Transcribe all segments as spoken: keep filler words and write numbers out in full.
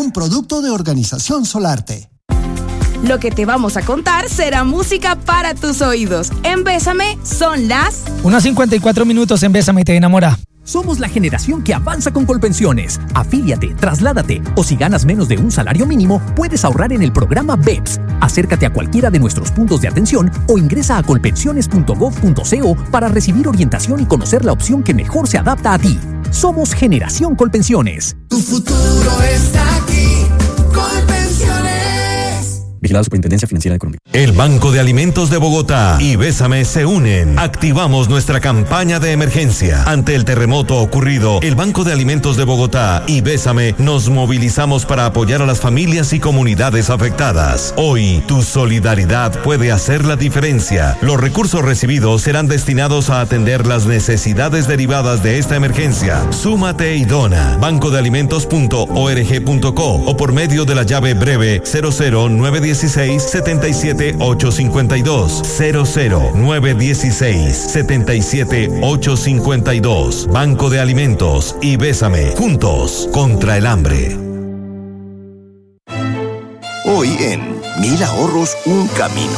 un producto de Organización Solarte. Lo que te vamos a contar será música para tus oídos. En Bésame son las... unas cincuenta y cuatro minutos en Bésame te enamora. Somos la generación que avanza con Colpensiones. Afíliate, trasládate o si ganas menos de un salario mínimo, puedes ahorrar en el programa B E P S. Acércate a cualquiera de nuestros puntos de atención o ingresa a colpensiones punto gov punto co para recibir orientación y conocer la opción que mejor se adapta a ti. Somos Generación Colpensiones. Tu futuro está aquí. Colpensiones. Vigilado Superintendencia Financiera de Colombia. El Banco de Alimentos de Bogotá y Bésame se unen. Activamos nuestra campaña de emergencia. Ante el terremoto ocurrido, el Banco de Alimentos de Bogotá y Bésame nos movilizamos para apoyar a las familias y comunidades afectadas. Hoy, tu solidaridad puede hacer la diferencia. Los recursos recibidos serán destinados a atender las necesidades derivadas de esta emergencia. Súmate y dona. banco de alimentos punto org punto co o por medio de la llave breve cero cero nueve uno seis, siete siete ocho cinco dos cero cero nueve uno seis, siete siete ocho cinco dos. Banco de Alimentos y Bésame, juntos contra el hambre. Hoy en Mil Ahorros, un camino.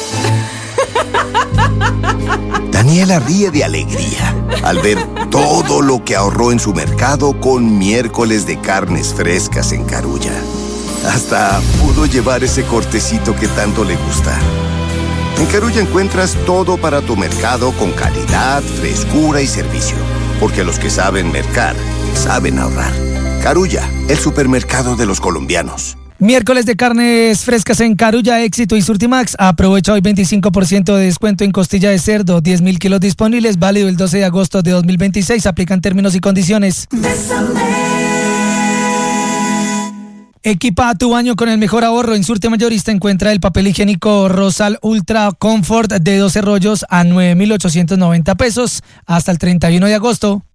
Daniela ríe de alegría al ver todo lo que ahorró en su mercado con miércoles de carnes frescas en Carulla. Hasta pudo llevar ese cortecito que tanto le gusta. En Carulla encuentras todo para tu mercado con calidad, frescura y servicio. Porque los que saben mercar, saben ahorrar. Carulla, el supermercado de los colombianos. Miércoles de carnes frescas en Carulla, Éxito y Surtimax. Aprovecha hoy veinticinco por ciento de descuento en costilla de cerdo, diez mil kilos disponibles, válido el doce de agosto de dos mil veintiséis. Aplican términos y condiciones. Equipa tu baño con el mejor ahorro. En Surte Mayorista encuentra el papel higiénico Rosal Ultra Comfort de doce rollos a nueve mil ochocientos noventa pesos hasta el treinta y uno de agosto.